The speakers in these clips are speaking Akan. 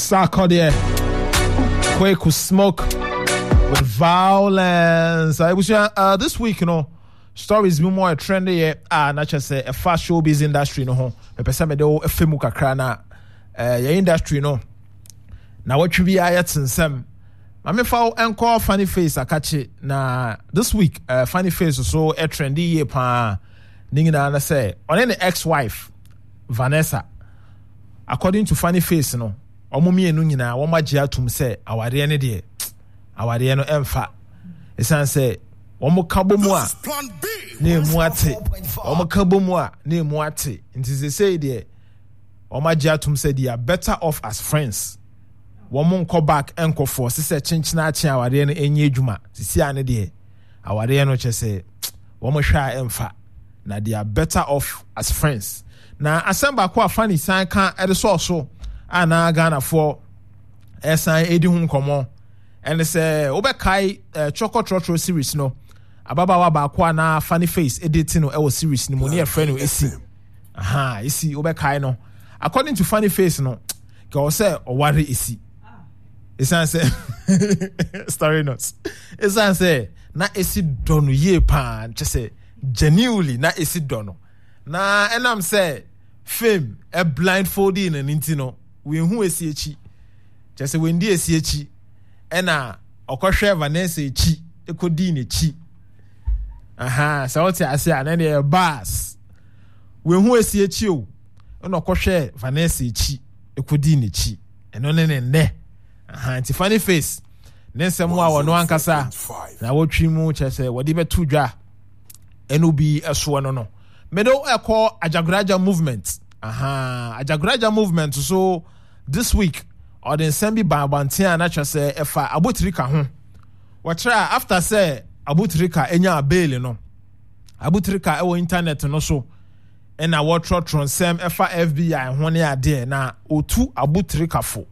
Sarkodie, Kwaku Smoke with violence. I wish this week, stories be more trendy. Not just say a fast showbiz industry, a person me do a film kakrana, your industry, Now what you be ayats and some. I me found encore Funny Face I catch it. Na this week, Funny Face so a trendy pa. Ningina na say on any ex-wife Vanessa. According to Funny Face, Omumi enu nyina wo magye atum se aware ne de aware no emfa esan se wo kabomu a na emu ate wo kabomu a na emu ate nti se say de wo magye atum se they are better off as friends wo nko back enko for se chinchina ache aware no enye adwuma sisi ane de aware no che se wo hwa emfa na they are better off as friends na asamba kwa Funny san kan e de so ana Ghana for esan edi hu nkomo and say obekai Choco Trotro series no ababawa ba kwa na Funny Face editing no e wo series ni mo ne friend no esi esi obekai no according to Funny Face no ka say oware esi esan say story notes esan say na esi dono ye pa say genuinely na esi dono na enam say fame a blindfolding and intino we who is echi just when die esi echi ena okohwe Vanessa echi ekodi ne chi so what I say na dey bars we who esi echi o ena okohwe Vanessa echi ekodi ne chi eno ne anti Funny Face nensem wa wono ankasa na wotwi mu chese wodi betu dwa eno bi eso no medo call Ajaguraja movement. Ajaguraja movement. So this week, or the Sembi Babantia natural say if Abutrika Watra after say Abutrika enya bail Abutrika ewo internet no so and I watch from Sam FBI when they are there na O2 Abutrika fo.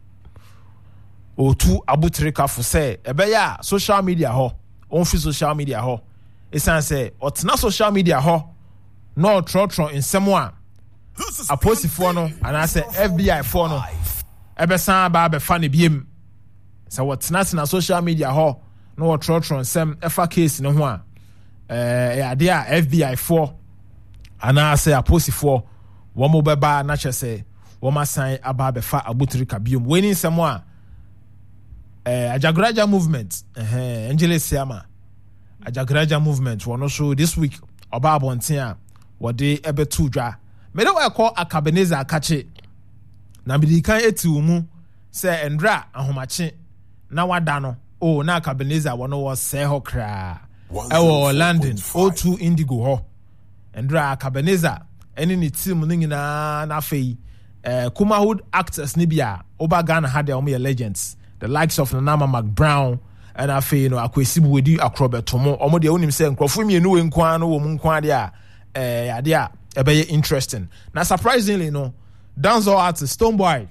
O2 Abutrika fo say ebeya social media ho on free social media ho. Esan say otna social media ho. No trotron in someone a post for no and I say FBI for no ebesan ba be Funny biem so what's not na social media ho no trotron sem efa case no ho a there FBI for and I say a post for one mo beba na che say wo ma sign aba be fa Abutrika biem winning someone Ajaguraja movement Angela Siama Ajaguraja movement one also this week oba abontia wode ebetu dwa me de we call Akabeneza akache na bidikan eti mu se endra ahomache na wada no na Akabeneza wono wo se ho kra ewo London O2 Indigo ho endra Akabeneza eni ni team no nyina na afei Kumahood actors ni bia oba Ghana had their own legends the likes of Nana McBrown and afei Akwesi Buwedi Akrobetomo omo de onim se nkrofo mienu we nkwa no wo mu nkwa de a idea very interesting. Now surprisingly, dancehall artist Stonebwoy,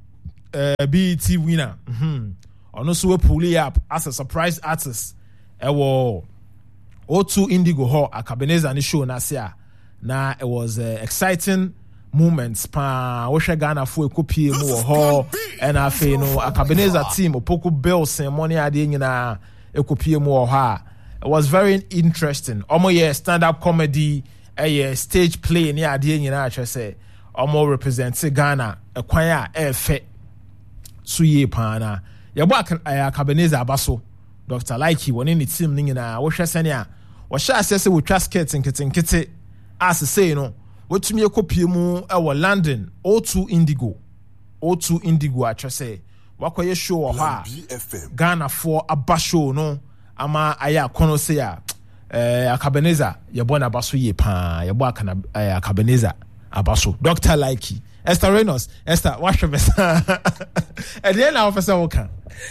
BET winner, also we pull up as a surprise artist. O2 Indigo ho Akabeneza ni show nasia. Na it was exciting moments. Pa Osha Ghana fu ekopie mu ho and afi no Akabeneza team opoko bills and money ade nyina ekopie mu ho. It was very interesting. Omo stand up comedy. Stage play ni ade nyina atwe say omo represent Ghana ekwan a efe so ye pa na ye bo Akabeneza abaso Dr. Likey woni ni team ni nyina wo hwese ne a wo sha asese wo twa skirt nkete as say no wotumi ekopie mu e London O2 Indigo atwe say wakoye show wo ha Ghana for abasho no ama aya kono say a Akabeneza yebo na baso ye pa yebo akana Akabeneza abaso Dr. Likey Esther Reynolds Esther wahwe besa e na officer woka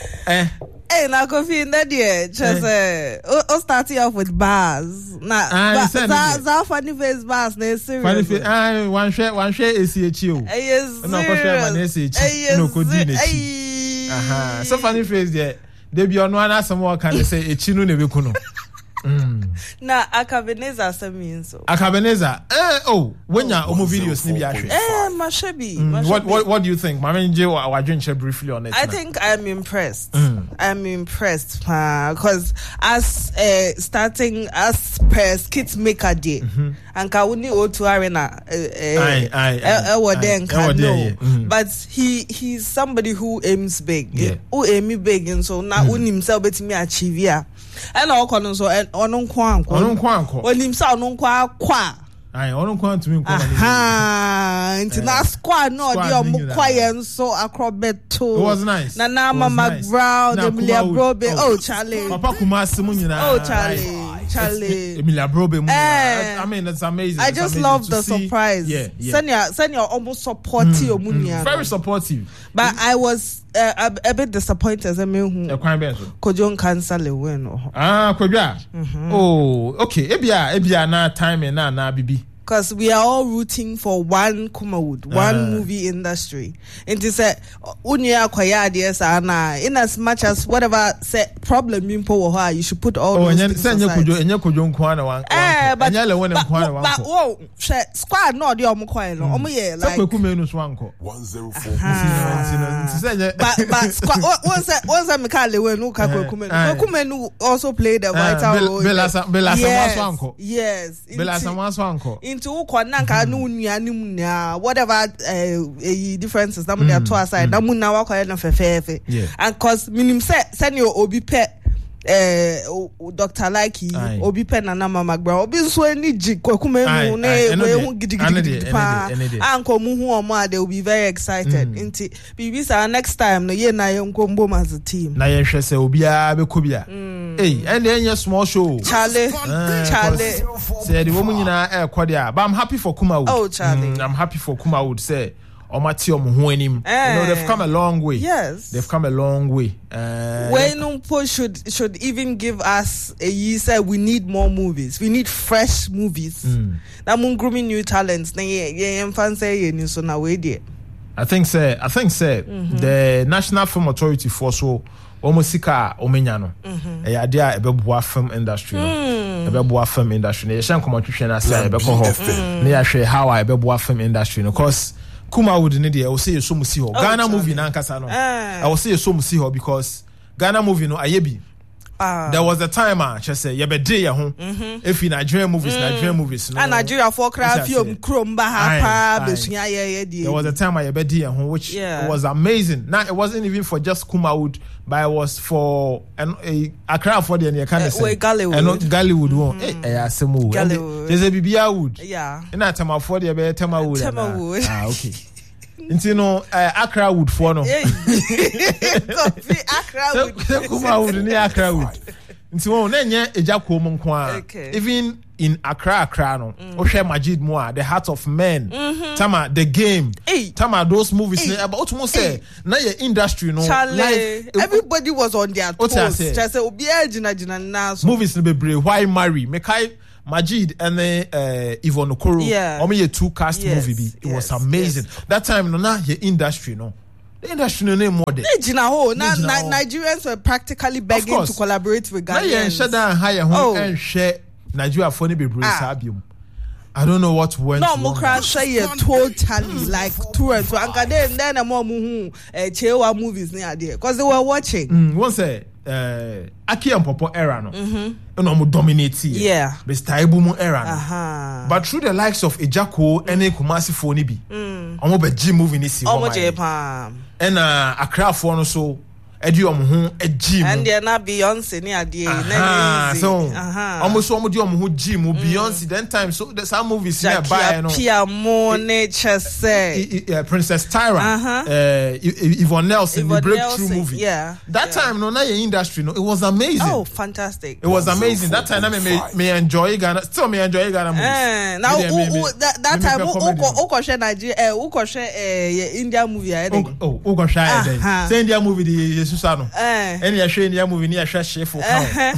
na Kofi na die just o starting off with bars na za Funny Face bars na serious Funny Face one share ACH o no ko share man ACH no ko di na so Funny Face there dey be ono ana asem woka say echi no na beku no Na Akabeneza means so. Akabeneza. When ya videos ni bi ahwe. Mashabi. What do you think? Mama Nje wa dwenche briefly on it. I think I'm impressed. I'm impressed because as starting as per skit maker day. Anka woni O2 Arena but he's somebody who aims big. Who aim big and so now who himself betimi achieve ya. And all kono so ono nkwanko when himself no kwa ono nkwan to me na squad no dey omukwaye so akrobeto. It was nice. Na Mama Brown, Emilia Brobe. Oh Charlie. Papa Kumasi mu nyina. Oh Charlie. Emilia Brobe mu. I mean it's amazing. I just love the surprise. Yeah. Senior almost supportive omunia. Very supportive. But I was a bit disappointed as I mean Kojon cancel a win. Kodja. Oh, okay. Ebia na time na bibi. Because we are all rooting for one Kumawood, one movie industry. And to say, Unia Kwaya, in as much as whatever problem you should put all those things aside. But squad no the omukwaye no omo ye like 104. But squad once Mikale we no ka Kumenu also played a vital role. Yes. Into ukwananka no nuanim na whatever differences that they are to aside na mun na wakwa na fefefe and cause minim say obi pe Dr. Likey obi pe na Mama Brown obi so ani ji kwakumenu na we hu gidigidi pa anko mu hu omo they will be very excited into bibisa next time no ye na ye nkombo as a team na ye hwe se obi a be kobia and then small show Charlie say the woman nyina ekode but I'm happy for Kumawood. Oh Charlie I'm happy for Kumawood say omati omo anim. They've come a long way. Yes, they've come a long way. Wenumpo should even give us a year. Say we need more movies. We need fresh movies. Na mun grooming new talents. Na ye fancy ye so na we there. I think say the National Film Authority for so almost sika omenya no. E dia ebeboa film industry no. Ebeboa film industry. Ne shan come twhwe na say ebekọ ho. Ne ya hwe how ebeboa film industry no cause Kumawood ne dey I will say so musi ho. Ghana movie na nkasa no. I will say so musi ho because Ghana movie no ayebi. There was a time just say ye be dey ye ho. If in Nigerian movies no. And Nigeria for craft film kromba ha pa besua ye there was a time ye be dey ye ho which was amazing. Now it wasn't even for just Kumawood but it was for Accra for the kind of say Gallywood one asemu there's a Bibia Wood na time for the be Temawood okay nti no Accra Wood for no Accra Wood Kumawood ni Accra Wood nti won na nya ejako mo nko a even in Accra no ohwe Majid Moa the Heart of Men tama the Game tama those movies about mo say na your industry no life everybody was on their toes just say obi agina na so movies no bebre Why Marry Mekai Majid and Yvonne Okoro omo 2 cast movie be it was amazing that time no na your industry no the industry no more there Nigerians were practically begging to collaborate with Ghanaians. Na shut down higher home and share Nigeria for be sabium. I don't know what went wrong. No, Mokra say totally like two and two. And then more Chewa movies near there because they were watching. One say Aki and Popo era no. No dominate here. Yeah. Mr. Ibumu era no. But through the likes of Ejako and Kumasi Phone bi. Omo be G movie ni si. Omo Japan. And Accra for no so Eddie ho Jim and they na Beyonce ni ade so almost so di ho Jim Beyonce then time so the some movies nearby no Pia Monature say Princess Tyra Yvonne Nelson the breakthrough movie that time no na your industry no it was amazing fantastic it was amazing that time me enjoy Ghana still me enjoy Ghana movies now that time uko share Nigeria uko share India movie uko share say India movie Susano. Any a shame, ya movie near chef for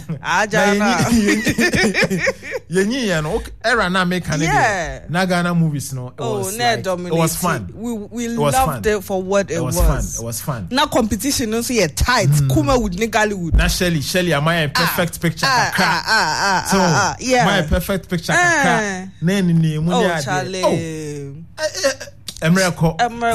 Yenny and era now make Nagana movies. No, it was fun. We loved it for what it was. It was fun. Now competition, don't see a tight. Kuma would Negaliwood. Now Shelly, am I a perfect picture? My perfect picture. Name Charlie. Emeriko.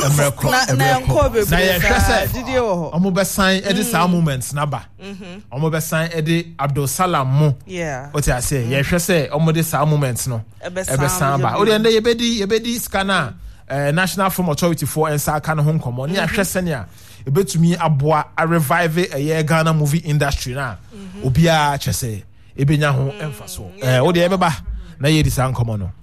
Omobe sign Eddie Sal moments naba. Omobe sign Eddie Abdul Salam mo. Yeah. What I say? Yeah, she say Omode Sal moments no. Ebe samba. Odi ende yebedi scanner. National Film Authority for Ensa kan home komo. Ni ahwe senia. Ebetumi aboa a revive a Ghana movie industry na. Obia che say ebenya ho emfa so. Odi ebeba na yedi san komo no.